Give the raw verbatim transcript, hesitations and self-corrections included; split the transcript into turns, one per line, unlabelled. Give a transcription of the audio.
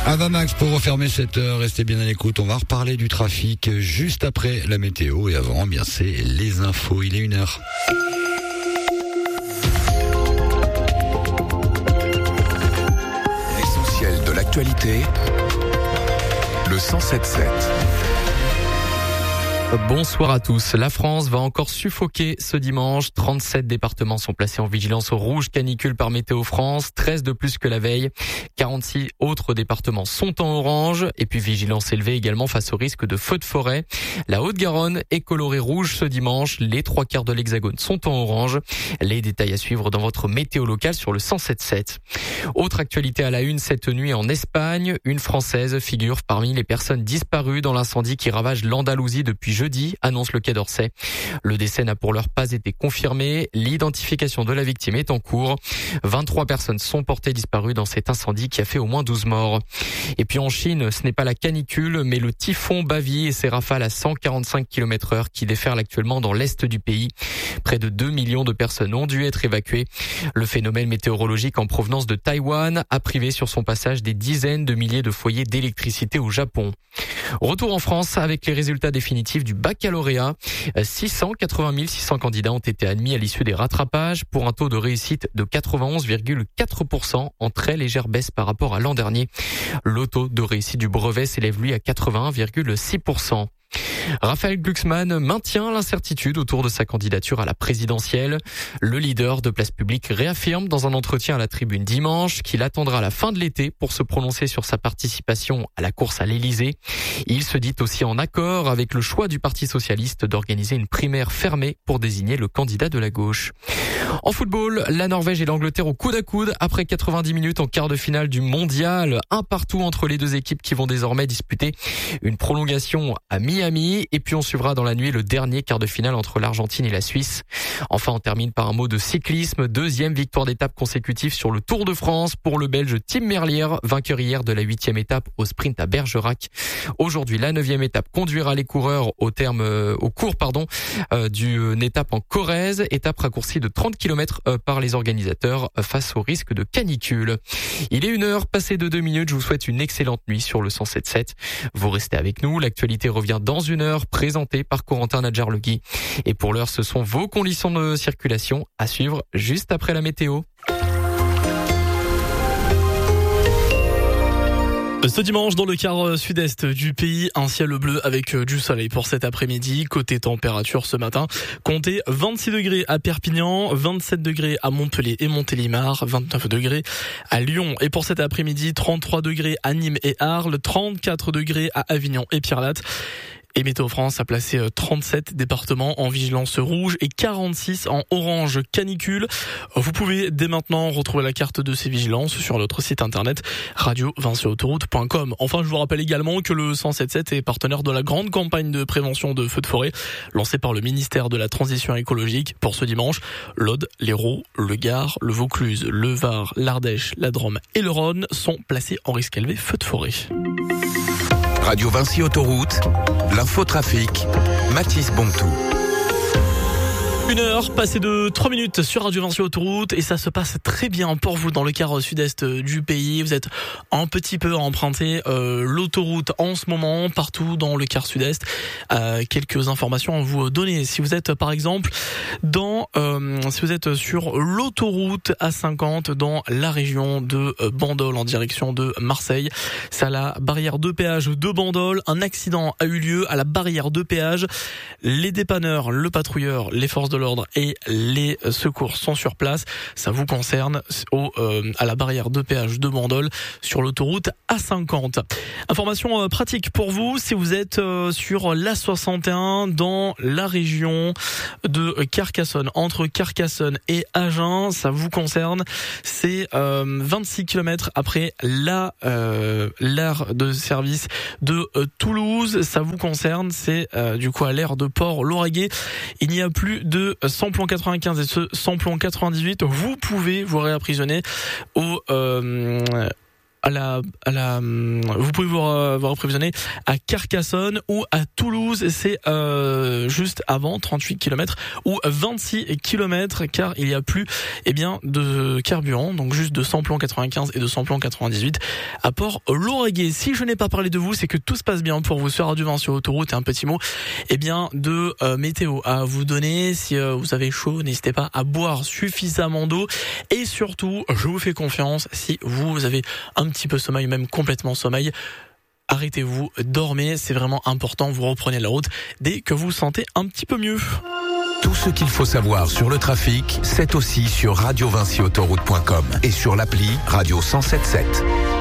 Avamax pour refermer cette heure, restez bien à l'écoute, on va reparler du trafic juste après la météo et avant, bien c'est les infos, il est une heure.
L'essentiel de l'actualité, le cent sept sept.
Bonsoir à tous. La France va encore suffoquer ce dimanche. trente-sept départements sont placés en vigilance rouge canicule par Météo France, treize de plus que la veille. quarante-six autres départements sont en orange et puis vigilance élevée également face au risque de feux de forêt. La Haute-Garonne est colorée rouge ce dimanche. Les trois quarts de l'Hexagone sont en orange. Les détails à suivre dans votre météo locale sur le cent sept sept. Autre actualité à la une cette nuit en Espagne. Une Française figure parmi les personnes disparues dans l'incendie qui ravage l'Andalousie depuis jeudi, annonce le Quai d'Orsay. Le décès n'a pour l'heure pas été confirmé. L'identification de la victime est en cours. vingt-trois personnes sont portées disparues dans cet incendie qui a fait au moins douze morts. Et puis en Chine, ce n'est pas la canicule, mais le typhon Bavi et ses rafales à cent quarante-cinq kilomètres heure qui déferlent actuellement dans l'est du pays. Près de deux millions de personnes ont dû être évacuées. Le phénomène météorologique en provenance de Taïwan a privé sur son passage des dizaines de milliers de foyers d'électricité au Japon. Retour en France avec les résultats définitifs du baccalauréat. six cent quatre-vingt mille six cents candidats ont été admis à l'issue des rattrapages pour un taux de réussite de quatre-vingt-onze virgule quatre pour cent en très légère baisse par rapport à l'an dernier. Le taux de réussite du brevet s'élève lui à quatre-vingt-un virgule six pour cent. Raphaël Glucksmann maintient l'incertitude autour de sa candidature à la présidentielle. Le leader de Place Publique réaffirme dans un entretien à la Tribune dimanche qu'il attendra la fin de l'été pour se prononcer sur sa participation à la course à l'Élysée. Il se dit aussi en accord avec le choix du Parti socialiste d'organiser une primaire fermée pour désigner le candidat de la gauche. En football, la Norvège et l'Angleterre au coude à coude après quatre-vingt-dix minutes en quart de finale du mondial. Un partout entre les deux équipes qui vont désormais disputer une prolongation à Miami. Et puis on suivra dans la nuit le dernier quart de finale entre l'Argentine et la Suisse. Enfin, on termine par un mot de cyclisme. Deuxième victoire d'étape consécutive sur le Tour de France pour le Belge Tim Merlier, vainqueur hier de la huitième étape au sprint à Bergerac. Aujourd'hui, la neuvième étape conduira les coureurs au terme, euh, au cours, pardon, euh, d'une étape en Corrèze, étape raccourcie de trente kilomètres euh, par les organisateurs euh, face au risque de canicule. Il est une heure passée de deux minutes. Je vous souhaite une excellente nuit sur le cent sept sept. Vous restez avec nous. L'actualité revient dans une heure, présentée par Corentin Nadjarlegui. Et pour l'heure, ce sont vos conditions de circulation à suivre juste après la météo.
Ce dimanche, dans le quart sud-est du pays, un ciel bleu avec du soleil pour cet après-midi. Côté température ce matin, comptez vingt-six degrés à Perpignan, vingt-sept degrés à Montpellier et Montélimar, vingt-neuf degrés à Lyon. Et pour cet après-midi, trente-trois degrés à Nîmes et Arles, trente-quatre degrés à Avignon et Pierrelatte. Et Météo France a placé trente-sept départements en vigilance rouge et quarante-six en orange canicule. Vous pouvez dès maintenant retrouver la carte de ces vigilances sur notre site internet radio vinci autoroute point com. Enfin, je vous rappelle également que le cent sept sept est partenaire de la grande campagne de prévention de feux de forêt lancée par le ministère de la Transition écologique pour ce dimanche. L'Aude, l'Hérault, le Gard, le Vaucluse, le Var, l'Ardèche, la Drôme et le Rhône sont placés en risque élevé feux de forêt.
Radio Vinci Autoroute, l'infotrafic, Mathis Bontou.
Une heure passée de trois minutes sur Radio Vinci Autoroute et ça se passe très bien pour vous dans le quart sud-est du pays. Vous êtes un petit peu à emprunter euh, l'autoroute en ce moment partout dans le quart sud-est. Euh, quelques informations à vous donner. Si vous êtes par exemple dans, euh, si vous êtes sur l'autoroute A cinquante dans la région de Bandol en direction de Marseille, c'est à la barrière de péage de Bandol. Un accident a eu lieu à la barrière de péage. Les dépanneurs, le patrouilleur, les forces de l'ordre et les secours sont sur place. Ça vous concerne au, euh, à la barrière de péage de Bandol sur l'autoroute A cinquante. Information euh, pratique pour vous si vous êtes euh, sur l'A soixante et un dans la région de Carcassonne, entre Carcassonne et Agen, ça vous concerne. C'est euh, vingt-six kilomètres après la euh, l'aire de service de euh, Toulouse. Ça vous concerne, c'est euh, du coup à l'aire de Port-Lauragais. Il n'y a plus de samplon quatre-vingt-quinze et ce samplon quatre-vingt-dix-huit. Vous pouvez vous réapprisionner au euh, à la, à la, vous pouvez vous, vous reprévisionner à Carcassonne ou à Toulouse. C'est euh, juste avant trente-huit kilomètres ou vingt-six kilomètres, car il y a plus eh bien de carburant, donc juste de samplon quatre-vingt-quinze et de samplon quatre-vingt-dix-huit à Port-Lauragais. Si je n'ai pas parlé de vous, c'est que tout se passe bien pour vous sur Radio vingt sur Autoroute. Et un petit mot eh bien de euh, météo à vous donner. Si euh, vous avez chaud, n'hésitez pas à boire suffisamment d'eau, et surtout je vous fais confiance, si vous avez un petit peu sommeil, même complètement sommeil, arrêtez-vous, dormez, c'est vraiment important. Vous reprenez la route dès que vous vous sentez un petit peu mieux.
Tout ce qu'il faut savoir sur le trafic, c'est aussi sur radio vinci autoroute point com et sur l'appli Radio cent sept sept.